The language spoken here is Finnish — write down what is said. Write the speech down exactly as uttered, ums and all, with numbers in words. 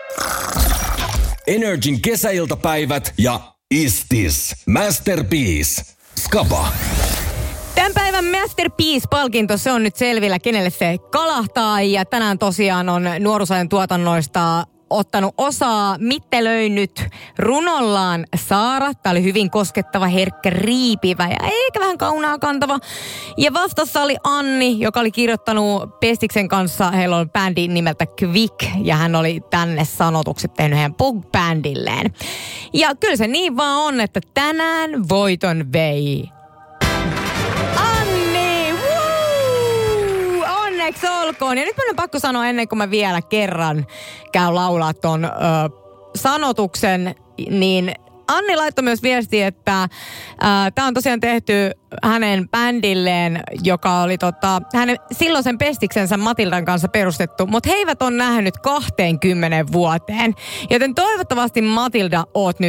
Energin kesäiltapäivät ja Istis. Masterpiece. Skaba. Tämän päivän Masterpiece-palkinto, se on nyt selvillä, kenelle se kalahtaa. Ja tänään tosiaan on Nuoruusajan tuotannoista ottanut osaa mittelöinyt runollaan Saara. Tämä oli hyvin koskettava, herkkä, riipivä ja eikä vähän kaunaa kantava. Ja vastassa oli Anni, joka oli kirjoittanut Pestiksen kanssa. Heillä on bändi nimeltä Quick ja hän oli tänne sanotukset tehnyt heidän punk-bändilleen. Ja kyllä se niin vaan on, että tänään voiton vei onneksi olkoon. Ja nyt minun on pakko sanoa ennen kuin mä vielä kerran käyn laulaa ton ö, sanotuksen, niin Anni laittoi myös viesti, että tämä on tosiaan tehty hänen bändilleen, joka oli tota, hänen silloisen pestiksensä Matildan kanssa perustettu, mutta he eivät ole nähnyt kaksikymmentä vuoteen. Joten toivottavasti Matilda oot nyt